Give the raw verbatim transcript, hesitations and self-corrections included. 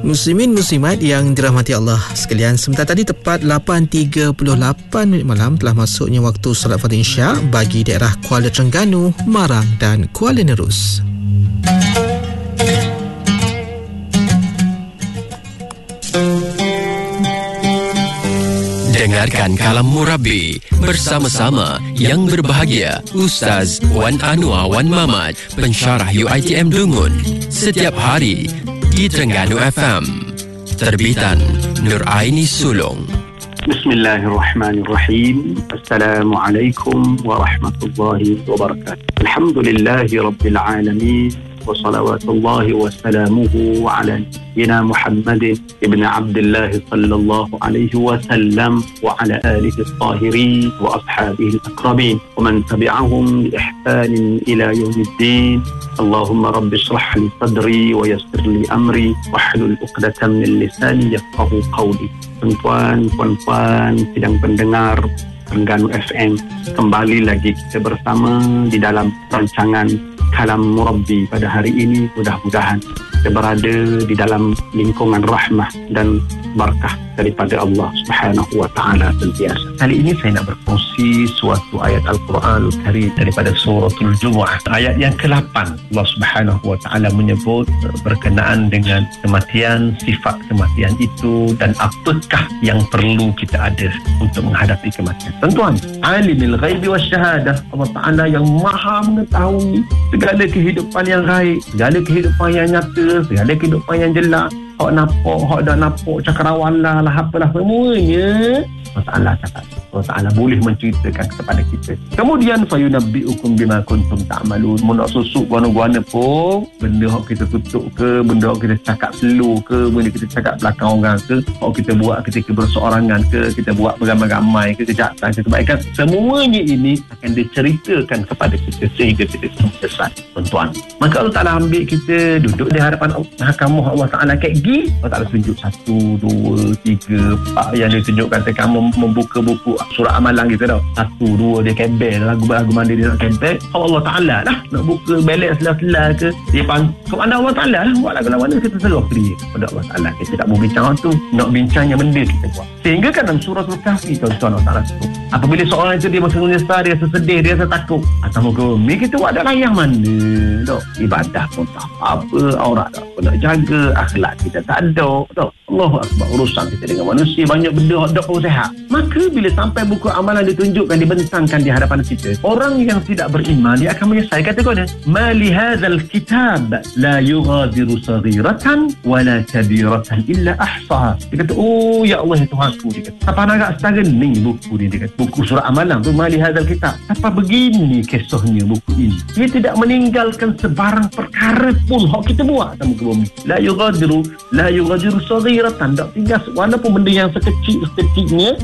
Muslimin muslimat yang dirahmati Allah sekalian, sebentar tadi tepat lapan tiga puluh lapan minit malam telah masuknya waktu solat fardu Isyak bagi daerah Kuala Terengganu, Marang dan Kuala Nerus. Dengarkan Kalam Murabi bersama-sama yang berbahagia Ustaz Wan Anwar Wan Mamat, pensyarah U I T M Dungun, setiap hari di Terengganu F M. Terbitan Nur Aini Sulong. Bismillahirrahmanirrahim. Assalamualaikum warahmatullahi wabarakatuh. Alhamdulillahi rabbil alamin. وصلوات الله وسلامه على نبينا محمد ابن عبد الله صلى الله عليه وسلم وعلى آله الطاهرين وأصحابه الأكرمين ومن تبعهم بإحسان إلى يوم الدين. اللهم رب اشرح لي صدري ويسر لي أمري واحلل عقدة من لساني يفقهوا قولي. Tuan-tuan, puan-puan, sidang pendengar Terengganu F M, kembali lagi kita bersama di dalam rancangan Kalam Murabi pada hari ini. Mudah-mudahan kita berada di dalam lingkungan rahmah dan barakah daripada Allah Subhanahu wa taala sentiasa. Kali ini saya nak berkongsi suatu ayat Al-Quran Karim daripada suratul Jumu'ah, ayat yang ke lapan. Allah Subhanahu wa taala menyebut berkenaan dengan kematian, sifat kematian itu dan apakah yang perlu kita ada untuk menghadapi kematian. Tuan-tuan, alimul ghaibi wasyahadah, Allah Taala yang maha mengetahui segala kehidupan yang gaib, segala kehidupan yang nyata, segala kehidupan yang jelas. Hak nampak, hak dah nampak, cakarawan lah, lah apalah semuanya. Allah Ta'ala cakap, Allah Ta'ala boleh menceritakan kepada kita. Kemudian fayunabbi'ukum bima kuntum ta'malun. Mau nak susuk guana-guana pun, benda hak kita tutup ke, benda hak kita cakap slow ke, benda kita cakap belakang orang ke, hak kita buat ketika berseorangan ke, kita buat beramai-ramai ke, kejahatan ke, kebaikan, semuanya ini akan diceritakan kepada kita sehingga kita selesai. Tuan-tuan, maka Allah Ta'ala ambil kita duduk di hadapan mahkamah Allah Ta'ala kayak gini. Allah Ta'ala tunjuk satu, dua, tiga, empat yang dia tunjukkan kata kamu membuka buku surat amalan kita tau. Satu, dua, dia kebel lagu-lagu mana dia nak kebel. Allah Ta'ala lah nak buka balance sela-sela ke, dia pan kepada Allah Ta'ala lah buat lagu-lagu mana kita serah ke dia kepada Allah Ta'ala. Kita tak boleh bincang tu, nak bincang yang benda kita buat. Sehingga kan dalam surah Al-Kahfi tuan-tuan, Allah Ta'ala sebut apabila seorang itu dia rasa menyesal, dia rasa sedih, dia rasa takut, atas muka bumi kita buat ada layang mana dok, ibadah pun tak apa, aurat tak apa nak jaga, akhlak kita tak ada dok. Allahu Akbar, urusan kita dengan manusia banyak benda tak pun sehat. Maka bila sampai buku amalan ditunjukkan, dibentangkan di hadapan kita, orang yang tidak beriman dia akan menyesal. Kata kau ma li hadzal kitab la yughadiru saghiratan wala kabiratan illa ahsaha. Dia kata, oh ya Allah ya Tuhanku, dia kata apa nak setara ni buku ni, dia kata buku surah amalan tu, ma li hadzal kitab, apa begini kisahnya buku ini, dia tidak meninggalkan sebarang perkara pun hak kita buat atas muka bumi. La yughadiru la yughadiru saghiratan, tak tinggal walaupun benda yang sekecil-sekecilnya